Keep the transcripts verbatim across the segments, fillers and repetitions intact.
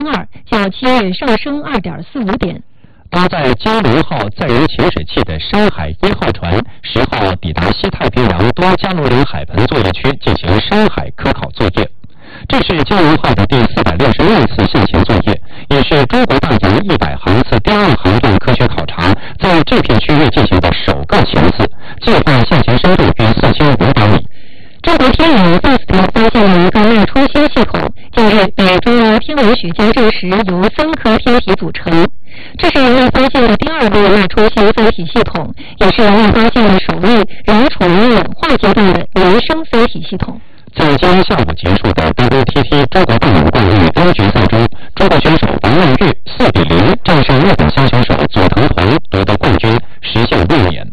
二较七月上升二点四五点。 搭载金龙号载人潜水器的深海一号船十号抵达西太平洋东加罗林海盆作业区进行深海科考作业。这是金龙号的第四百六十六次向前作业，也是中国大洋一百航次第二航段科学考察在这片区域进行的首个前次，计划向前深度约四千五百米。 中国天文再次发现了一个脉冲星系统，近日被中国天文学家证实由三颗天体组成。这是人类发现的第二个脉冲星三体系统，也是人类发现的首例仍处于冷化阶段的原生三体系统。 在今天下午结束的 W T T 中国半马冠军 A 决赛中，中国选手王曼玉四比零战胜日本新选手佐藤瞳，夺得冠军，实现卫冕。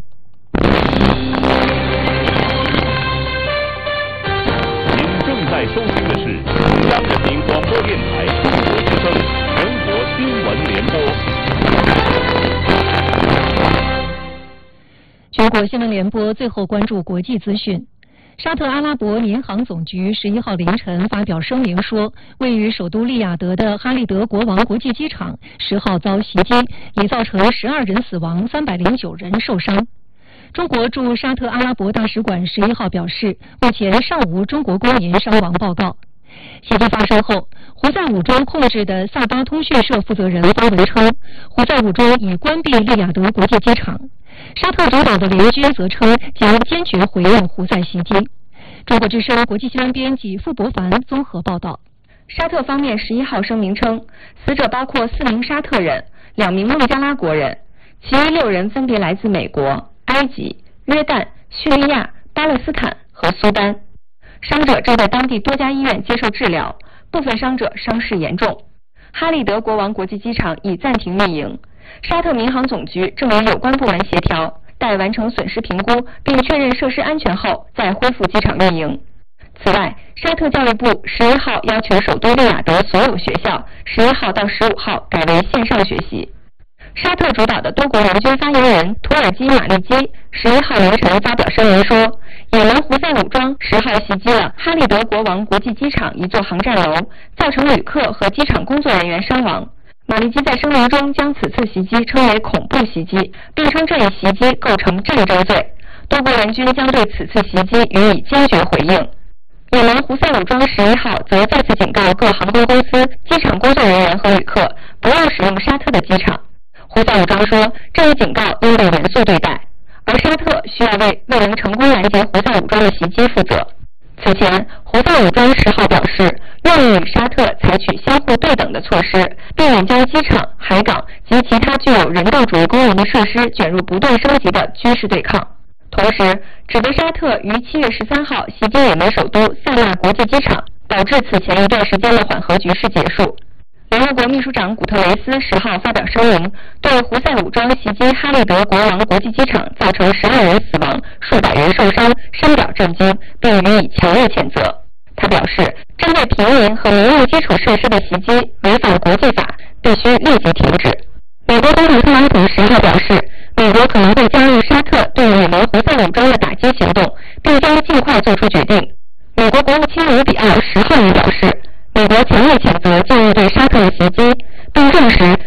您正在收听的是中央人民广播电台中国之声全国新闻联播。 全国新闻联播最后关注国际资讯。沙特阿拉伯民航总局十一号凌晨发表声明说，位于首都利雅得的哈利德国王国际机场十号遭袭击，已造成十二人死亡，三百零九人受伤。中国驻沙特阿拉伯大使馆十一号表示，目前尚无中国公民伤亡报告。袭击发生后，胡塞武装控制的萨巴通讯社负责人发文称，胡塞武装已关闭利雅得国际机场。沙特主导的联军则称将坚决回应胡塞袭击。中国之声国际新闻编辑傅博凡综合报道。 沙特方面十一号声明称，死者包括四名沙特人、两名孟加拉国人，其余六人分别来自美国、埃及、约旦、叙利亚、巴勒斯坦和苏丹。伤者正在当地多家医院接受治疗，部分伤者伤势严重。哈利德国王国际机场已暂停运营。沙特民航总局正与有关部门协调，待完成损失评估并确认设施安全后，再恢复机场运营。此外，沙特教育部十一号要求首都利雅得所有学校十一号到十五号改为线上学习。沙特主导的多国联军发言人土耳其马利基十一号凌晨发表声明说，也门胡塞武装十号袭击了哈利德国王国际机场一座航站楼，造成旅客和机场工作人员伤亡。马利基在声明中将此次袭击称为恐怖袭击，并称这一袭击构成战争罪。多国联军将对此次袭击予以坚决回应。也门胡塞武装十一号则再次警告各航空公司、机场工作人员和旅客不要使用沙特的机场。胡塞武装说，这一警告应被严肃对待，而沙特需要为未能成功拦截胡塞武装的袭击负责。此前，胡塞武装十号表示，愿意与沙特采取相互对等的措施，避免将机场、海港及其他具有人道主义功能的设施卷入不断升级的军事对抗。同时，指责沙特于七月十三号袭击也门首都萨那国际机场，导致此前一段时间的缓和局势结束。联合国秘书长古特雷斯十号发表声明，对胡塞武装袭击哈利德国王国际机场造成十二人死亡、数百人受伤，深表震惊，并予以强烈谴责。他表示，针对平民和民用基础设施的袭击违反国际法，必须立即停止。美国总统特朗普十号表示，美国可能会加入沙特对也门胡塞武装的打击行动，并将尽快做出决定。美国国务卿卢比奥十号也表示，美国强烈谴责近日对沙特的袭击，并证实